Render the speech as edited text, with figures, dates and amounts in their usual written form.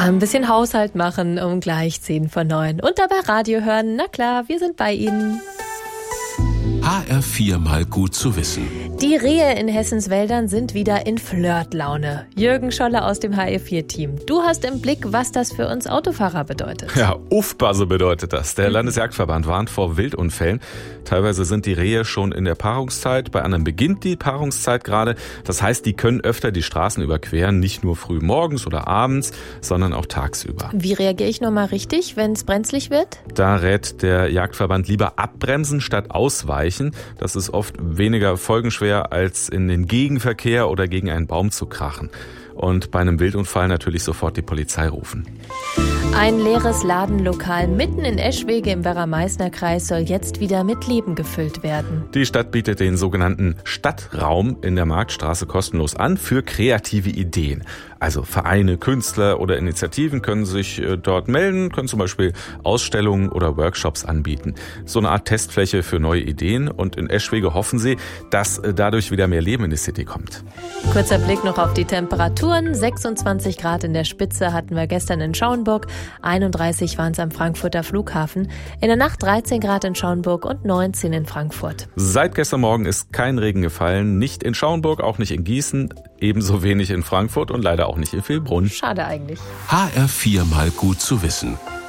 Ein bisschen Haushalt machen um gleich 10:09 und dabei Radio hören. Na klar, wir sind bei Ihnen. HR4 mal gut zu wissen. Die Rehe in Hessens Wäldern sind wieder in Flirtlaune. Jürgen Scholle aus dem HR4-Team. Du hast im Blick, was das für uns Autofahrer bedeutet. Ja, Aufpasse bedeutet das. Der Landesjagdverband warnt vor Wildunfällen. Teilweise sind die Rehe schon in der Paarungszeit, bei anderen beginnt die Paarungszeit gerade. Das heißt, die können öfter die Straßen überqueren, nicht nur früh morgens oder abends, sondern auch tagsüber. Wie reagiere ich nochmal richtig, wenn es brenzlig wird? Da rät der Jagdverband lieber abbremsen statt ausweichen. Das ist oft weniger folgenschwer, als in den Gegenverkehr oder gegen einen Baum zu krachen. Und bei einem Wildunfall natürlich sofort die Polizei rufen. Ein leeres Ladenlokal mitten in Eschwege im Werra-Meißner-Kreis soll jetzt wieder mit Leben gefüllt werden. Die Stadt bietet den sogenannten Stadtraum in der Marktstraße kostenlos an für kreative Ideen. Also Vereine, Künstler oder Initiativen können sich dort melden, können zum Beispiel Ausstellungen oder Workshops anbieten. So eine Art Testfläche für neue Ideen. Und in Eschwege hoffen sie, dass dadurch wieder mehr Leben in die City kommt. Kurzer Blick noch auf die Temperaturen. 26 Grad in der Spitze hatten wir gestern in Schauenburg. 31 waren es am Frankfurter Flughafen. In der Nacht 13 Grad in Schauenburg und 19 in Frankfurt. Seit gestern Morgen ist kein Regen gefallen. Nicht in Schauenburg, auch nicht in Gießen, ebenso wenig in Frankfurt und leider auch nicht in Vilbronn. Schade eigentlich. HR4 mal gut zu wissen.